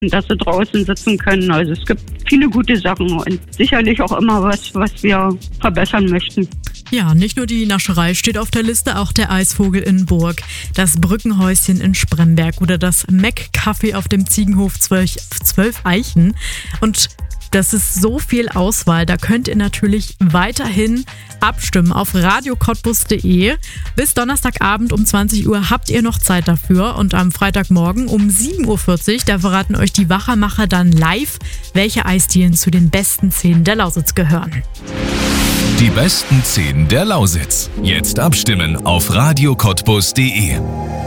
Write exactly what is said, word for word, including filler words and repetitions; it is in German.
dass sie draußen sitzen können. Also es gibt viele gute Sachen und sicherlich auch immer was, was wir verbessern möchten. Ja, nicht nur die Nascherei steht auf der Liste, auch der Eisvogel in Burg, das Brückenhäuschen in Spremberg oder das Mac-Café auf dem Ziegenhof zwölf, zwölf Eichen. Und das ist so viel Auswahl, da könnt ihr natürlich weiterhin abstimmen auf radio cottbus punkt de. Bis Donnerstagabend um zwanzig Uhr habt ihr noch Zeit dafür und am Freitagmorgen um sieben Uhr vierzig, da verraten euch die Wachermacher dann live, welche Eisdielen zu den besten zehn der Lausitz gehören. Die besten zehn der Lausitz. Jetzt abstimmen auf radio cottbus punkt de.